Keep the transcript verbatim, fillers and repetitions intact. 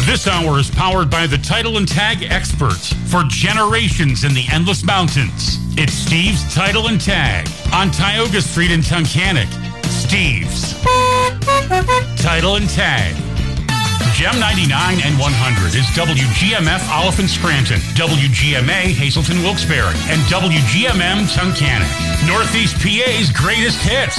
This hour is powered by the Title and Tag experts for generations in the Endless Mountains. It's Steve's Title and Tag on Tioga Street in Tunkhannock. Steve's Title and Tag. Gem ninety-nine and one hundred is W G M F Oliphant Scranton, W G M A Hazelton Wilkes-Barre, and W G M M Tunkhannock. Northeast P A's greatest hits.